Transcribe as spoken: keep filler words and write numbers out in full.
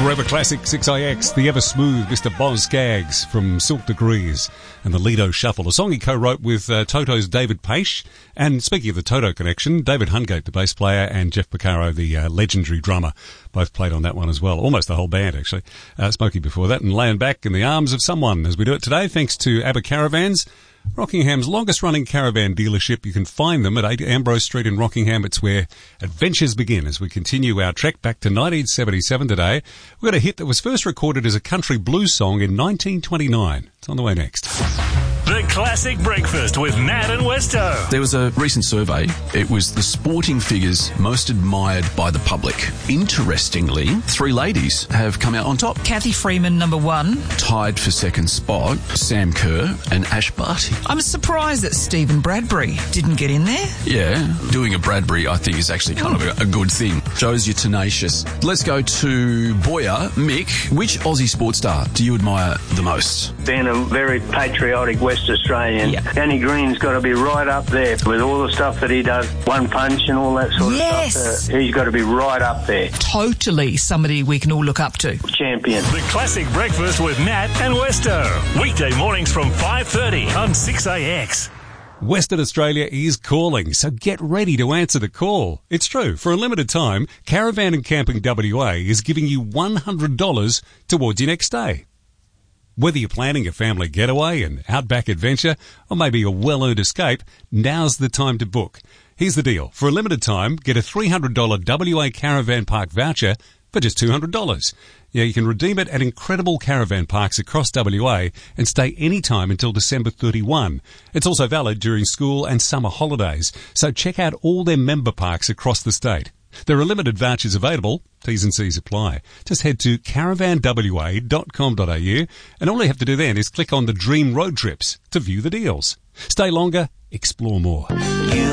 Forever Classic six I X, the ever smooth Mister Boz Skaggs from Silk Degrees and the Lido Shuffle, a song he co-wrote with uh, Toto's David Paish. And speaking of the Toto connection, David Hungate, the bass player, and Jeff Porcaro, the uh, legendary drummer, both played on that one as well. Almost the whole band, actually. Uh, Smokey before that, and laying back in the arms of someone as we do it today, thanks to ABBA Caravans, Rockingham's longest-running caravan dealership. You can find them at eight Ambrose Street in Rockingham. It's where adventures begin as we continue our trek back to nineteen seventy-seven today. We've got a hit that was first recorded as a country blues song in nineteen twenty-nine. It's on the way next. The Classic Breakfast with Nat and Westo. There was a recent survey. It was the sporting figures most admired by the public. Interestingly, three ladies have come out on top. Kathy Freeman, number one. Tied for second spot, Sam Kerr and Ash Barty. I'm surprised that Stephen Bradbury didn't get in there. Yeah, doing a Bradbury, I think, is actually kind of a, a good thing. Shows you're tenacious. Let's go to Boyer. Mick, which Aussie sports star do you admire the most? Being a very patriotic West Australian, yeah. Danny Green's got to be right up there with all the stuff that he does, one punch and all that sort yes. of stuff. Uh, he's got to be right up there. Totally somebody we can all look up to. Champion. The Classic Breakfast with Nat and Westo. Weekday mornings from five thirty on six A X. Western Australia is calling, so get ready to answer the call. It's true. For a limited time, Caravan and Camping W A is giving you one hundred dollars towards your next stay. Whether you're planning a family getaway, an outback adventure, or maybe a well-earned escape, now's the time to book. Here's the deal. For a limited time, get a three hundred dollars W A Caravan Park voucher for just two hundred dollars. Yeah, you can redeem it at incredible caravan parks across W A and stay anytime until December thirty-first. It's also valid during school and summer holidays, so check out all their member parks across the state. There are limited vouchers available. T's and C's apply. Just head to caravan w a dot com dot a u and all you have to do then is click on the Dream Road Trips to view the deals. Stay longer, explore more. You